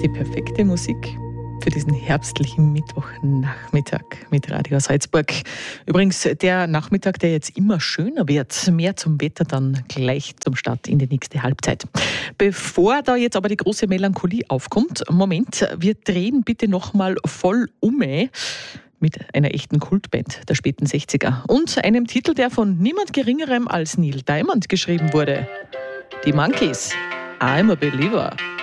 Die perfekte Musik für diesen herbstlichen Mittwochnachmittag mit Radio Salzburg. Übrigens der Nachmittag, der jetzt immer schöner wird. Mehr zum Wetter dann gleich zum Start in die nächste Halbzeit. Bevor da jetzt aber die große Melancholie aufkommt, Moment, wir drehen bitte nochmal voll mit einer echten Kultband der späten 60er und einem Titel, der von niemand Geringerem als Neil Diamond geschrieben wurde. Die Monkees, I'm a Believer.